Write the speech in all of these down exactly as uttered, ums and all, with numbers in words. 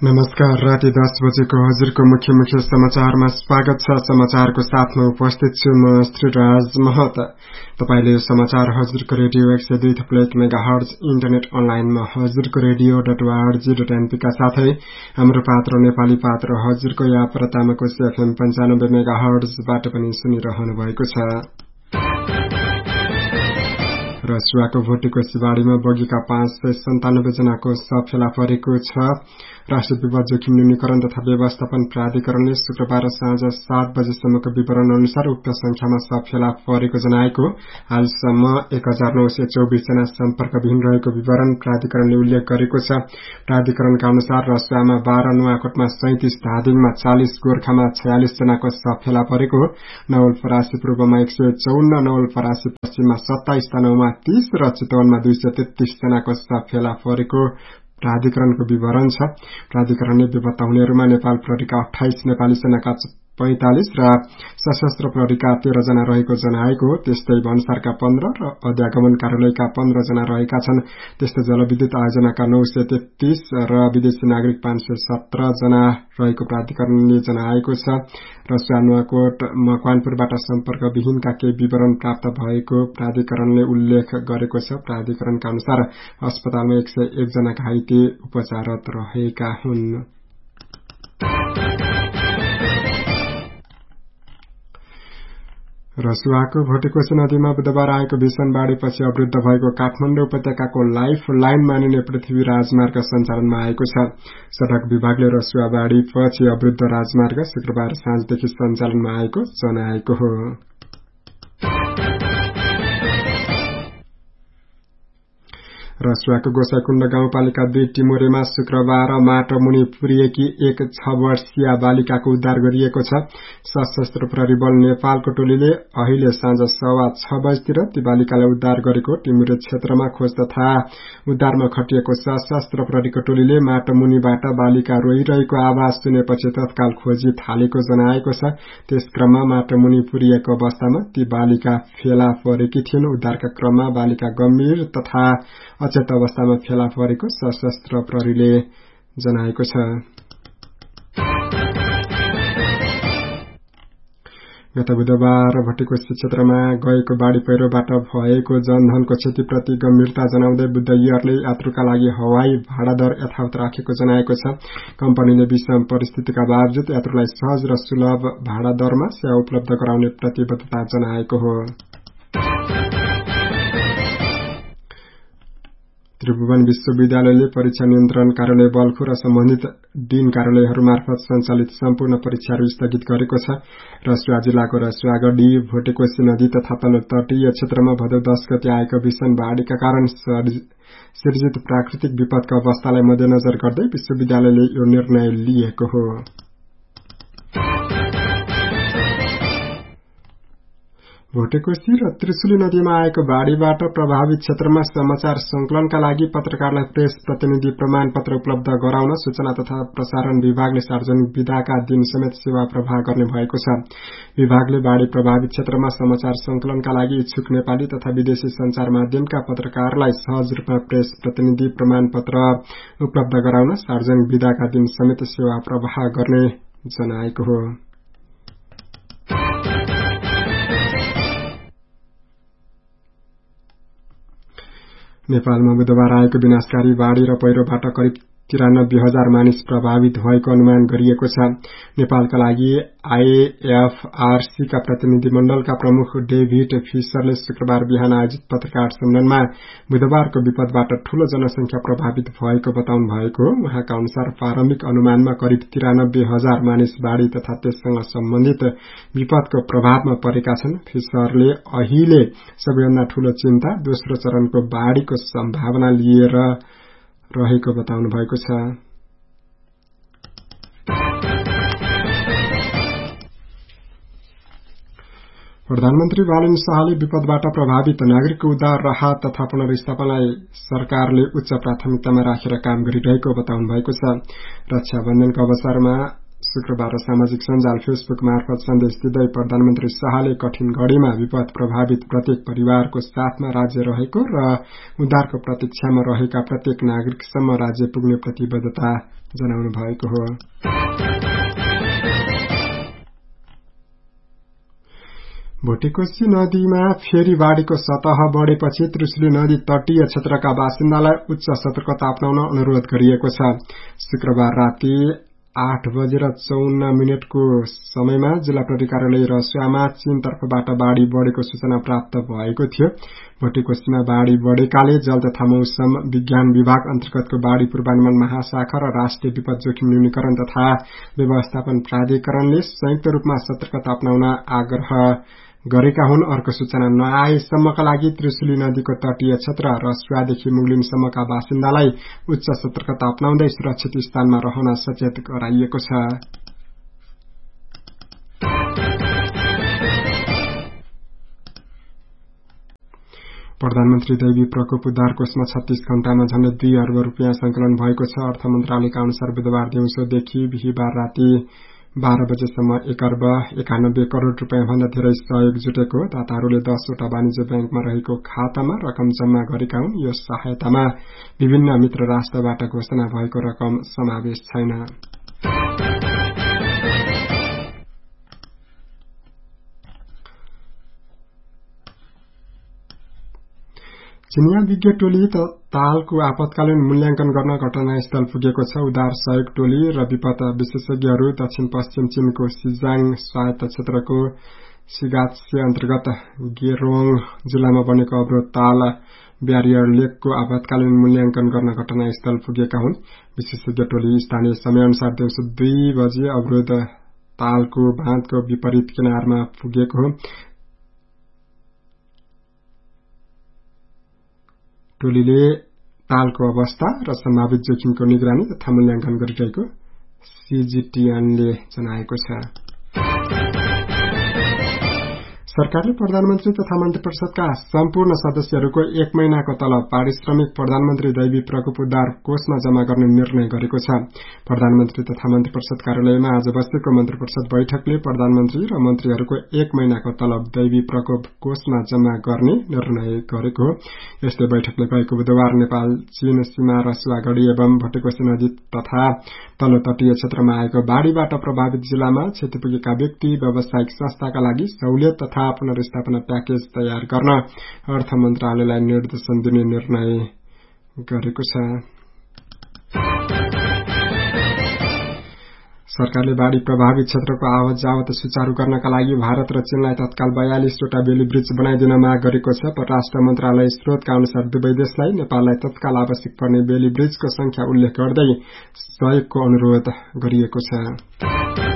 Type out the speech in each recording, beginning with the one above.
नमस्कार। राति दस बजेको हजुरको मुख्य मुख्य समाचारमा स्वागत छ। समाचारको साथमा उपस्थित छु म श्रीराज महत। तपाईले समाचार हजुरको रेडियो एक सय दुई थप्लो एक मेगा हर्ज इन्टरनेट अनलाइनमा हजुरको radio dot ORG dot NP का साथै हाम्रो पात्र नेपाली पात्र हजुरको या प्रतामाको एफएम पन्चानब्बे मेगा हर्जबाट पनि सुनिरहनु भएको छ। रसुवाको भोटेको सिवाड़ीमा बगेका पाँच सय सन्तानब्बे जनाको शव फेला परेको छ। राष्ट्रिय विपद जोखिम न्यूनीकरण तथा व्यवस्थापन प्राधिकरणले शुक्रबार साँझ सात बजेसम्मको विवरण अनुसार उक्त संख्यामा शव फेला परेको जनाएको। हालसम्म एक हजार नौ सय चौबिस जना सम्पर्कविहीन रहेको विवरण प्राधिकरणले उल्लेख गरेको छ। प्राधिकरणका अनुसार रसुवामा बाह्र, नुवाकोटमा सैंतिस, धादिङमा चालिस, गोर्खामा छयालिस जनाको शव फेला परेको। नवलपरासी पूर्वमा एक सय चौन्न, नवलपरासी पश्चिममा सत्ताइस, तनहुमा तीस र चितवनमा दुई सय तेत्तीस जनाको शव फेला परेको प्राधिकरणको विवरण छ। प्राधिकरणले बेपत्ता हुनेहरूमा नेपाल प्रहरीका अठाइस, नेपाली सेनाका पैंतालिस र सशस्त्र प्रहरीका तेह्र जना रहेको जनाएको हो। त्यस्तै भन्सारका पन्ध्र र अध्यागमन कार्यालयका पन्ध्र जना रहेका छन्। त्यस्तै जलविद्युत आयोजनाका नौ सय तेत्तीस र विदेशी नागरिक पाँच सय सत्र जना रहेको प्राधिकरणले जनाएको छ। रसुवा, नुवाकोट, मकवानपुरबाट सम्पर्कविहीनका केही विवरण प्राप्त भएको प्राधिकरणले उल्लेख गरेको छ। प्राधिकरणका अनुसार अस्पतालमा एक सय एक जना घाइते उपचाररत रहेका हुन्। रसुवाको भोटेकोशी नदीमा बुधबार आएको भीषण बाढ़ीपछि अवरुद्ध भएको काठमाडौँ उपत्यकाको लाइफ लाइन मानिने पृथ्वी राजमार्ग सञ्चालनमा आएको छ। सड़क विभागले रसुवा बाढ़ीपछि अवरुद्ध राजमार्ग शुक्रबार साँझदेखि सञ्चालनमा आएको जनाएको हो। रसुवाको गोसाईकुण्ड गाउँपालिका दुई टिमोरेमा शुक्रबार माटो मुनि पुरिएकी एक छ वर्षीय बालिकाको उद्धार गरिएको छ। सशस्त्र प्रहरी बल नेपालको टोलीले अहिले साँझ सवा छ बजेतिर ती बालिकालाई उद्धार गरेको टिमुरे क्षेत्रमा खोज तथा उद्धारमा खटिएको सशस्त्र प्रहरीको टोलीले माटो मुनिबाट बालिका रोइरहेको आवाज सुनेपछि तत्काल खोजी थालेको जनाएको छ। त्यस क्रममा माटो मुनि पुरिएको अवस्थामा ती बालिका फेला परेकी थिइन्। उद्धारका क्रममा बालिका गम्भीर तथा अचेत अवस्थामा फेला परेको सशस्त्र प्रहरीले जनाएको छ। गत बुधबार भोटेकोशी क्षेत्रमा गएको बाढ़ी पहिरोबाट भएको जनधनको क्षतिप्रति गम्भीरता जनाउँदै बुद्धविहारले यात्रुका लागि हवाई भाडा दर यथावत राखेको जनाएको छ। कम्पनीले विषम परिस्थितिका बावजुद यात्रुलाई सहज र सुलभ भाडा दरमा सेवा उपलब्ध गराउने प्रतिबद्धता जनाएको हो। त्रिभुवन विश्वविद्यालयले परीक्षा नियन्त्रण कार्यालय बल्खु र सम्बन्धित डीन कार्यालयहरू मार्फत सञ्चालित सम्पूर्ण परीक्षाहरू स्थगित गरेको छ। रसुवा जिल्लाको रसुवागढी, भोटेकोशी नदी तथा तल्लो तटीय क्षेत्रमा भदौ दश गते आएको भीषण बाढ़ीका कारण सिर्जित प्राकृतिक विपदका अवस्थालाई मध्यनजर गर्दै विश्वविद्यालयले यो निर्णय लिएको हो। भोटेकोशी र त्रिशुली नदीमा आएको बाढ़ीबाट प्रभावित क्षेत्रमा समाचार संकलनका लागि पत्रकारलाई प्रेस प्रतिनिधि प्रमाण पत्र उपलब्ध गराउन सूचना तथा प्रसारण विभागले सार्वजनिक विदाका दिन समेत सेवा प्रवाह गर्ने भएको छ। विभागले बाढ़ी प्रभावित क्षेत्रमा समाचार संकलनका लागि इच्छुक नेपाली तथा विदेशी संचार माध्यमका पत्रकारलाई सहज रूपमा प्रेस प्रतिनिधि प्रमाण पत्र उपलब्ध गराउन सार्वजनिक विदाका दिन समेत सेवा प्रवाह गर्ने जनाएको हो। नेपालमा बुधबार आएको विनाशकारी बाढ़ी र पहिरोबाट करिब तिरानब्बे हजार मानिस प्रभावित भएको अनुमान गरिएको छ। नेपालका लागि आईएफआरसी का प्रतिनिधि मण्डलका प्रमुख डेभिड फिशरले शुक्रबार बिहान आयोजित पत्रकार सम्मेलनमा बुधबारको विपदबाट ठूलो जनसंख्या प्रभावित भएको बताउनु भएको हो। उहाँका अनुसार प्रारम्भिक अनुमानमा करिब तिरानब्बे हजार मानिस बाढ़ी तथा त्यससँग सम्बन्धित विपदको प्रभावमा परेका छन्। फिशरले अहिले सबैभन्दा ठूलो चिन्ता दोस्रो चरणको बाढ़ीको सम्भावना लिएर रहेको बताउनु भएको छ। प्रधानमन्त्री बालन शाहले विपदबाट प्रभावित नागरिकको उद्धार, राहत तथा पुनर्स्थापनालाई सरकारले उच्च प्राथमिकतामा राखेर काम गरिरहेको बताउनु भएको छ। रक्षाबन्धनको अवसरमा शुक्रबार सामाजिक सञ्जाल फेसबुक मार्फत सन्देश दिँदै प्रधानमन्त्री शाहले कठिन घड़ीमा विपद प्रभावित प्रत्येक परिवारको साथमा राज्य रहेको र उद्धारको प्रतीक्षामा रहेका प्रत्येक नागरिकसम्म राज्य पुग्ने प्रतिबद्धता जनाउनु भएको हो। भोटेकोशी नदीमा फेरि बाढ़ीको सतह बढेपछि त्रिशुली नदी तटीय क्षेत्रका बासिन्दालाई उच्च सतर्कता अपनाउन अनुरोध गरिएको छ। शुक्रबार राति आठ बजेर चौन्न मिनटको समयमा जिल्ला प्रहरी कार्यालय रसुवामा चीन तर्फबाट बाढ़ी बढेको सूचना प्राप्त भएको थियो। भोटेकोशीमा बाढ़ी बढेकाले जल तथा मौसम विज्ञान विभाग अन्तर्गतको बाढ़ी पूर्वानुमान महाशाखा र राष्ट्रिय विपद जोखिम न्यूनीकरण तथा व्यवस्थापन प्राधिकरणले संयुक्त रूपमा सतर्कता अपनाउन आग्रह गरेका हुन्। अर्को सूचना नआएसम्मका लागि त्रिशुली नदीको तटीय क्षेत्र रसुवादेखि मुगलिनसम्मका बासिन्दालाई उच्च सतर्कता अपनाउँदै सुरक्षित स्थानमा रहन सचेत गराइएको छ। प्रधानमन्त्री दैवी प्रकोप उद्धार कोषमा छत्तीस घण्टामा झण्डै दुई अर्ब रूपियाँ संकलन भएको छ। अर्थ मन्त्रालयका अनुसार बुधबार दिउँसोदेखि बिहिबार राति बाह्र बजेसम्म एक अर्ब एकानब्बे करोड़ रूपियाँ भन्दा धेरै सहयोग जुटेको दाताहरूले दसवटा वाणिज्य ब्याङ्कमा रहेको खातामा रकम जम्मा गरेका हुन्। यो सहायतामा विभिन्न मित्र राष्ट्रबाट घोषणा भएको रकम समावेश छैन। चिनिया विज्ञ टोली तालको आपतकालीन मूल्याङ्कन गर्न घटनास्थल पुगेको छ। उद्धार सहयोग टोली र विपद विशेषज्ञहरू दक्षिण पश्चिम चीनको सिजाङ स्वायत्त क्षेत्रको सिगात्से अन्तर्गत गेरोङ जिल्लामा बनेको अवरोध ताल ब्यारियर लेकको आपतकालीन मूल्याङ्कन गर्न घटनास्थल पुगेका हुन्। विशेषज्ञ टोली स्थानीय समयअनुसार दिउँसो दुई बजे अवरोध तालको बाँधको विपरीत किनारमा पुगेको हो। टोलीले तालको अवस्था र सम्भावित जोखिमको निगरानी तथा मूल्याङ्कन गरिरहेको सीजीटीएनले जनाएको छ। सरकारले प्रधानमन्त्री तथा मन्त्री परिषदका सम्पूर्ण सदस्यहरूको एक महिनाको तलब पारिश्रमिक प्रधानमन्त्री दैवी प्रकोप उद्धार कोषमा जम्मा गर्ने निर्णय गरेको छ। प्रधानमन्त्री तथा मन्त्री परिषद कार्यालयमा आज बसेको मन्त्री परिषद बैठकले प्रधानमन्त्री र मन्त्रीहरूको एक महिनाको तलब दैवी प्रकोप कोषमा जम्मा गर्ने निर्णय गरेको हो। यस्तै बैठकले गएको बुधबार नेपाल चीन सीमा रसुवागढ़ी एवं भोटेकोशी नदी तथा तल्लो तटीय क्षेत्रमा आएको बाढ़ीबाट प्रभावित जिल्लामा क्षति पुगेका व्यक्ति व्यावसायिक संस्थाका लागि सहुलियत तथा पुनर्स्थापना प्याकेज तयार गर्न अर्थ मन्त्रालयलाई निर्देशन दिने निर्णय गरेको छ। सरकारले बाढ़ी प्रभावित क्षेत्रको आवत जावत सुचारू गर्नका लागि भारत र चीनलाई तत्काल बयालीसवटा बेली ब्रिज बनाइदिन माग गरेको छ। परराष्ट्र मन्त्रालय स्रोतका अनुसार दुवै देशलाई नेपाललाई तत्काल आवश्यक पर्ने बेली ब्रिजको संख्या उल्लेख गर्दै सहयोगको अनुरोध गरिएको छ।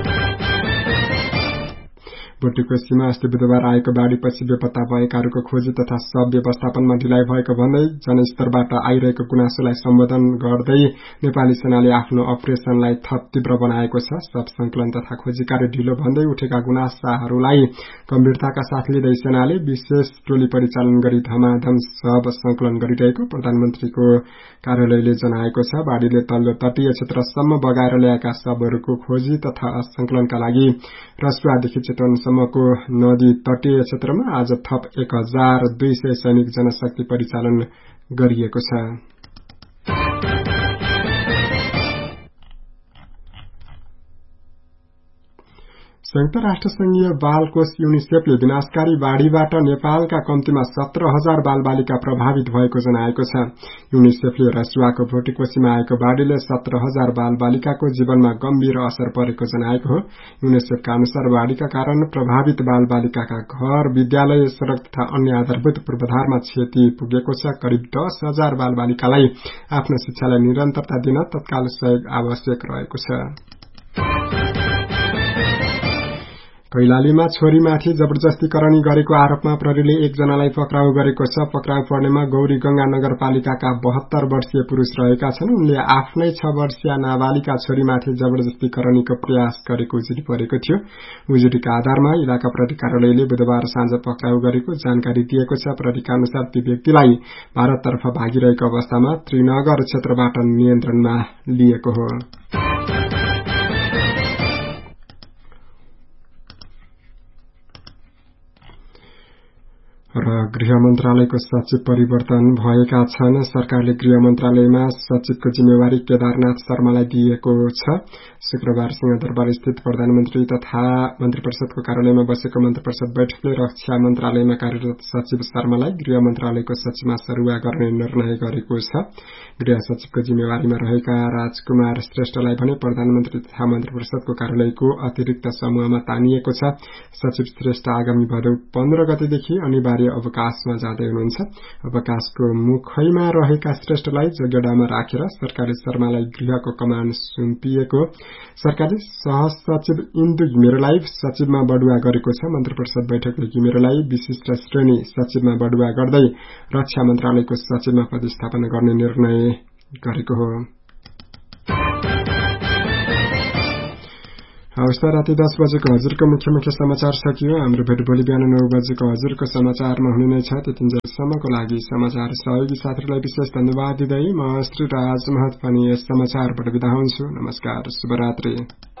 भोटेकोशीमा अस्ति बुधबार आएको बाढ़ीपछि बेपत्ता भएकाहरूको खोजी तथा शव व्यवस्थापनमा ढिलाइ भएको भन्दै जनस्तरबाट आइरहेको गुनासोलाई सम्बोधन गर्दै नेपाली सेनाले आफ्नो अपरेशनलाई थप तीव्र बनाएको छ। शव संकलन तथा खोजी कार्य ढिलो भन्दै उठेका गुनासाहरूलाई गम्भीरताका साथ लिँदै सेनाले विशेष टोली परिचालन गरी धमाधम शव संकलन गरिरहेको प्रधानमन्त्रीको कार्यालयले जनाएको छ। बाढ़ीले तल्लो तटीय क्षेत्रसम्म बगाएर ल्याएका शवहरूको खोजी तथा संकलनका लागि रसुवादेखि चितवनसम्मको नदी तटीय क्षेत्रमा आज थप एक हजार दुई सय सैनिक जनशक्ति परिचालन गरिएको छ। संयुक्त राष्ट्र संघीय बाल कोष यूनिसेफले विनाशकारी बाढ़ीबाट नेपालका कम्तीमा सत्र हजार बाल बालिका प्रभावित भएको जनाएको छ। यूनिसेफले रसुवाको भोटेकोशीमा आएको बाढ़ीले सत्र हजार बाल बालिकाको जीवनमा गम्भीर असर परेको जनाएको हो। यूनिसेफका अनुसार बाढ़ीका कारण प्रभावित बाल बालिकाका घर, विद्यालय, सड़क तथा अन्य आधारभूत पूर्वाधारमा क्षति पुगेको छ। करिब दस हजार बाल बालिकालाई आफ्नो शिक्षालाई निरन्तरता दिन तत्काल सहयोग आवश्यक रहेको छ। कैलालीमा छोरीमाथि जबरजस्तीकरणी गरेको आरोपमा प्रहरीले एकजनालाई पक्राउ गरेको छ। पक्राउ पर्नेमा गौरी गंगा नगरपालिकाका बहत्तर वर्षीय पुरूष रहेका छन्। उनले आफ्नै छ वर्षीय नाबालिका छोरीमाथि जबरजस्तीकरणीको प्रयास गरेको उजुरी परेको थियो। उजुरीका आधारमा इलाका प्रहरी कार्यालयले बुधबार साँझ पक्राउ गरेको जानकारी दिएको छ। प्रहरीका अनुसार ती व्यक्तिलाई भारततर्फ भागिरहेको अवस्थामा त्रिनगर क्षेत्रबाट नियन्त्रणमा लिएको हो। र गृह मन्त्रालयको सचिव परिवर्तन भएका छन्। सरकारले गृह मन्त्रालयमा सचिवको जिम्मेवारी केदारनाथ शर्मालाई दिएको छ। शुक्रबार सिंहदरबार स्थित प्रधानमन्त्री तथा मन्त्री परिषदको कार्यालयमा बसेको मन्त्री परिषद बैठकले रक्षा मन्त्रालयमा कार्यरत सचिव शर्मालाई गृह मन्त्रालयको सचिवमा सरुवा गर्ने निर्णय गरेको छ। गृह सचिवको जिम्मेवारीमा रहेका राजकुमार श्रेष्ठलाई भने प्रधानमन्त्री तथा मन्त्री परिषदको कार्यालयको अतिरिक्त समूहमा तानिएको छ। सचिव श्रेष्ठ आगामी भदौ पन्ध्र गतेदेखि अनिवार्य अवकाशमा जाँदै हुनुहुन्छ। अवकाशको मुखैमा रहेका श्रेष्ठलाई जगेडामा राखेर सरकारले शर्मालाई गृहको कमान सुम्पिएको। सरकारले सहसचिव इन्दु घिमिरेलाई सचिवमा बढुवा गरेको छ। मन्त्री परिषद बैठकले घिमिरेलाई विशिष्ट श्रेणी सचिवमा बढुवा गर्दै रक्षा मन्त्रालयको सचिवमा प्रतिस्थापना गर्ने निर्णय गरेको हो। हवस् त, राति दस बजेको हजुरको मुख्य मुख्य समाचार सकियो। हाम्रो भेट भोलि बिहान नौ बजेको हजुरको समाचारमा हुने नै छ। त्यतिन्जेलसम्मको लागि समाचार सहयोगी साथीहरूलाई विशेष धन्यवाद दिँदै म श्री राज महत पनि यस समाचारबाट बिदा हुन्छु। नमस्कार, शुभरात्रि।